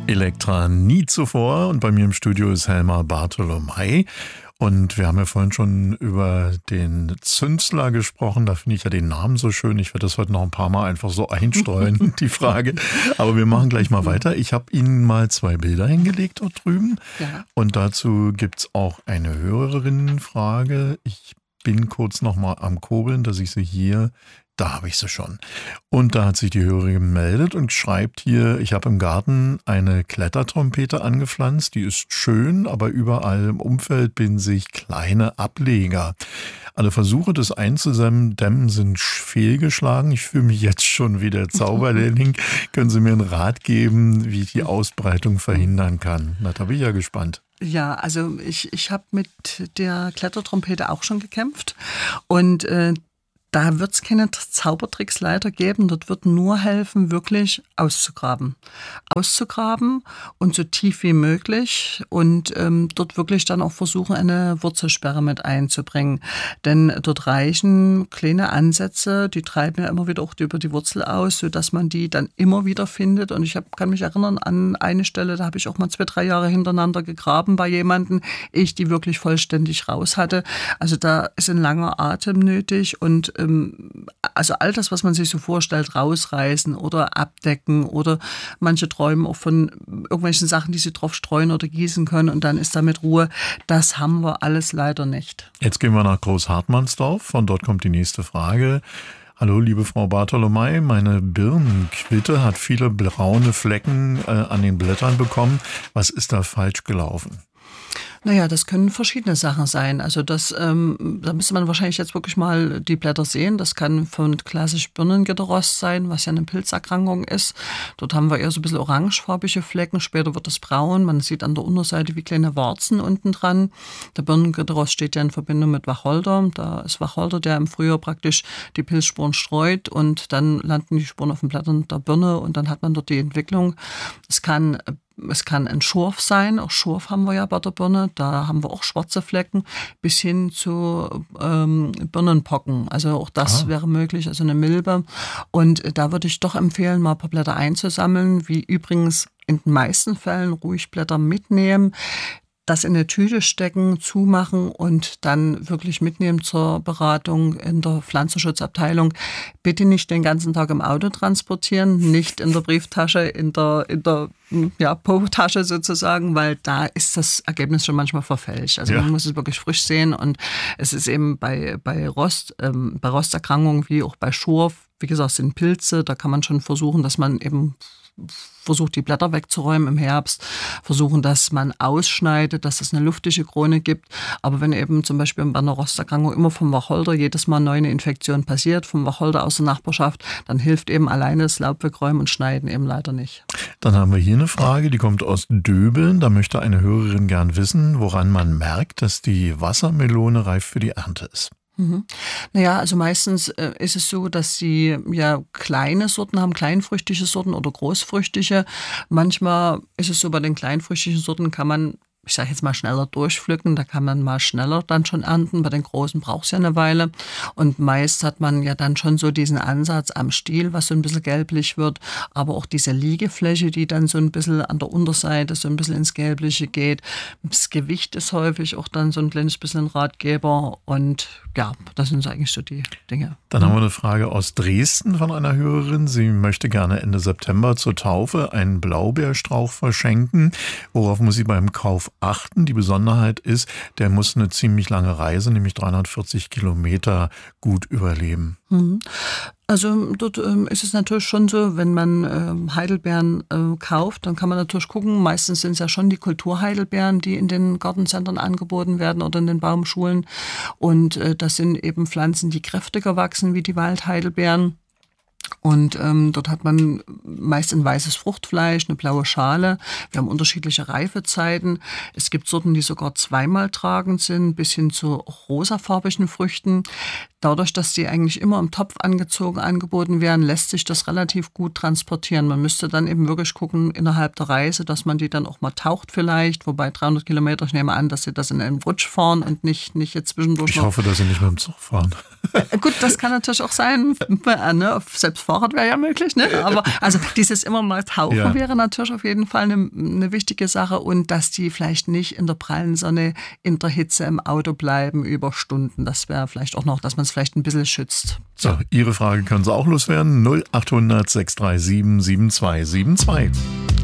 Elektra nie zuvor und bei mir im Studio ist Helma Bartholomei. Und wir haben ja vorhin schon über den Zünzler gesprochen. Da finde ich ja den Namen so schön. Ich werde das heute noch ein paar Mal einfach so einstreuen, die Frage. Aber wir machen gleich mal weiter. Ich habe Ihnen mal 2 Bilder hingelegt dort drüben. Ja. Und dazu gibt es auch eine Hörerinnenfrage. Ich bin kurz noch mal am Kurbeln, dass ich sie hier... Da habe ich sie schon. Und da hat sich die Hörerin gemeldet und schreibt hier, ich habe im Garten eine Klettertrompete angepflanzt, die ist schön, aber überall im Umfeld binden sich kleine Ableger. Alle Versuche, das einzudämmen, sind fehlgeschlagen. Ich fühle mich jetzt schon wie der Zauberlehrling. Können Sie mir einen Rat geben, wie ich die Ausbreitung verhindern kann? Na, da bin ich ja gespannt. Ja, also ich habe mit der Klettertrompete auch schon gekämpft und da wird es keine Zaubertricks leider geben. Dort wird nur helfen, wirklich auszugraben. Auszugraben und so tief wie möglich und dort wirklich dann auch versuchen, eine Wurzelsperre mit einzubringen. Denn dort reichen kleine Ansätze, die treiben ja immer wieder auch über die Wurzel aus, sodass man die dann immer wieder findet. Und ich kann mich erinnern an eine Stelle, da habe ich auch mal 2-3 Jahre hintereinander gegraben bei jemandem, ehe ich die wirklich vollständig raus hatte. Also da ist ein langer Atem nötig und also all das, was man sich so vorstellt, rausreißen oder abdecken oder manche träumen auch von irgendwelchen Sachen, die sie drauf streuen oder gießen können und dann ist damit Ruhe. Das haben wir alles leider nicht. Jetzt gehen wir nach Großhartmannsdorf. Von dort kommt die nächste Frage. Hallo, liebe Frau Bartholomei, meine Birnenquitte hat viele braune Flecken an den Blättern bekommen. Was ist da falsch gelaufen? Naja, das können verschiedene Sachen sein. Also da müsste man wahrscheinlich jetzt wirklich mal die Blätter sehen. Das kann von klassisch Birnengitterrost sein, was ja eine Pilzerkrankung ist. Dort haben wir eher so ein bisschen orangefarbige Flecken. Später wird es braun. Man sieht an der Unterseite wie kleine Warzen unten dran. Der Birnengitterrost steht ja in Verbindung mit Wacholder. Da ist Wacholder, der im Frühjahr praktisch die Pilzsporen streut und dann landen die Sporen auf den Blättern der Birne und dann hat man dort die Entwicklung. Es kann ein Schorf sein, auch Schorf haben wir ja bei der Birne, da haben wir auch schwarze Flecken, bis hin zu Birnenpocken. Also auch das wäre möglich, also eine Milbe. Und da würde ich doch empfehlen, mal ein paar Blätter einzusammeln, wie übrigens in den meisten Fällen ruhig Blätter mitnehmen, das in eine Tüte stecken, zumachen und dann wirklich mitnehmen zur Beratung in der Pflanzenschutzabteilung. Bitte nicht den ganzen Tag im Auto transportieren, nicht in der Brieftasche, in der Po-Tasche sozusagen, weil da ist das Ergebnis schon manchmal verfälscht. Also man muss es wirklich frisch sehen und es ist eben bei Rosterkrankungen wie auch bei Schorf, wie gesagt, sind Pilze, da kann man schon versuchen, dass man eben versucht, die Blätter wegzuräumen im Herbst, versuchen, dass man ausschneidet, dass es eine luftige Krone gibt. Aber wenn eben zum Beispiel bei einer Rosterkrankung immer vom Wacholder jedes Mal neu eine Infektion passiert, vom Wacholder aus der Nachbarschaft, dann hilft eben alleine das Laub wegräumen und schneiden eben leider nicht. Dann haben wir hier eine Frage, die kommt aus Döbeln. Da möchte eine Hörerin gern wissen, woran man merkt, dass die Wassermelone reif für die Ernte ist. Naja, also meistens ist es so, dass sie ja kleine Sorten haben, kleinfrüchtige Sorten oder großfrüchtige. Manchmal ist es so, bei den kleinfrüchtigen Sorten kann man, ich sage jetzt mal, schneller durchpflücken, da kann man mal schneller dann schon ernten. Bei den großen braucht es ja eine Weile. Und meist hat man ja dann schon so diesen Ansatz am Stiel, was so ein bisschen gelblich wird, aber auch diese Liegefläche, die dann so ein bisschen an der Unterseite so ein bisschen ins Gelbliche geht. Das Gewicht ist häufig auch dann so ein kleines bisschen Ratgeber und ja, das sind eigentlich so die Dinge. Dann haben wir eine Frage aus Dresden von einer Hörerin. Sie möchte gerne Ende September zur Taufe einen Blaubeerstrauch verschenken. Worauf muss sie beim Kauf achten? Die Besonderheit ist, der muss eine ziemlich lange Reise, nämlich 340 Kilometer, gut überleben. Also dort ist es natürlich schon so, wenn man Heidelbeeren kauft, dann kann man natürlich gucken, meistens sind es ja schon die Kulturheidelbeeren, die in den Gartencentern angeboten werden oder in den Baumschulen. Und das sind eben Pflanzen, die kräftiger wachsen wie die Waldheidelbeeren. Und dort hat man meist ein weißes Fruchtfleisch, eine blaue Schale. Wir haben unterschiedliche Reifezeiten. Es gibt Sorten, die sogar zweimal tragend sind, bis hin zu rosafarbigen Früchten. dadurch, dass die eigentlich immer im Topf angezogen angeboten werden, lässt sich das relativ gut transportieren. Man müsste dann eben wirklich gucken innerhalb der Reise, dass man die dann auch mal taucht vielleicht, wobei 300 Kilometer, ich nehme an, dass sie das in einem Rutsch fahren und nicht jetzt zwischendurch. Ich hoffe, dass sie nicht mit dem Zug fahren. Gut, das kann natürlich auch sein. Ne? Selbst Fahrrad wäre ja möglich. Ne? Aber also dieses immer mal tauchen wäre natürlich auf jeden Fall eine wichtige Sache und dass die vielleicht nicht in der prallen Sonne in der Hitze im Auto bleiben über Stunden. Das wäre vielleicht auch noch, dass man es vielleicht ein bisschen schützt. So, Ihre Frage können Sie auch loswerden. 0800 637 7272.